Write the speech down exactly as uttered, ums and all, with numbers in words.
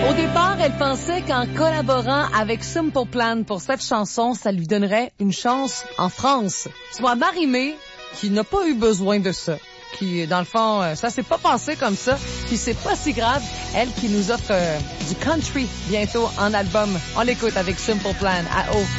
Au départ, elle pensait qu'en collaborant avec Simple Plan pour cette chanson, ça lui donnerait une chance en France. Soit Marie-Mé, qui n'a pas eu besoin de ça. Qui, dans le fond, ça s'est pas passé comme ça. Puis c'est pas si grave. Elle qui nous offre euh, du country bientôt en album. On l'écoute avec Simple Plan à O.